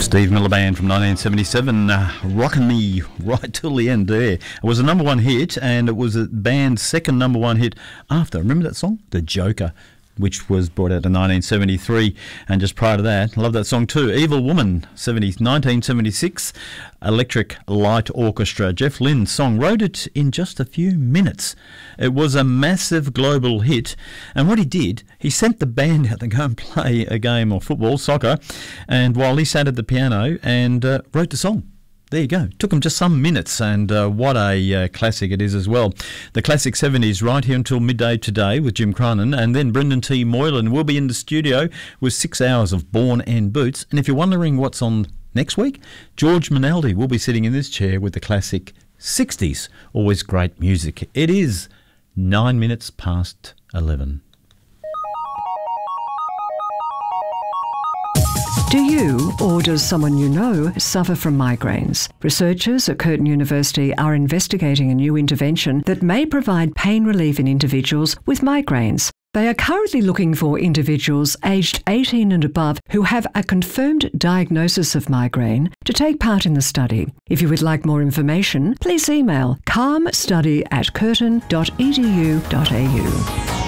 Steve Miller Band from 1977, rocking me right till the end there. It was a number one hit, and it was a band's second number one hit after, remember that song? The Joker, which was brought out in 1973, and just prior to that, love that song too, Evil Woman, 1976, Electric Light Orchestra. Jeff Lynne's song, wrote it in just a few minutes. It was a massive global hit, and what he did, he sent the band out to go and play a game of football, soccer, and while he sat at the piano and wrote the song. There you go. Took them just some minutes, and what a classic it is as well. The Classic 70s right here until midday today with Jim Cronin, and then Brendan T. Moylan will be in the studio with 6 hours of Born and Boots. And if you're wondering what's on next week, George Minaldi will be sitting in this chair with the Classic 60s. Always great music. It is 9 minutes past 11. Do you, or does someone you know, suffer from migraines? Researchers at Curtin University are investigating a new intervention that may provide pain relief in individuals with migraines. They are currently looking for individuals aged 18 and above who have a confirmed diagnosis of migraine to take part in the study. If you would like more information, please email calmstudy@curtin.edu.au.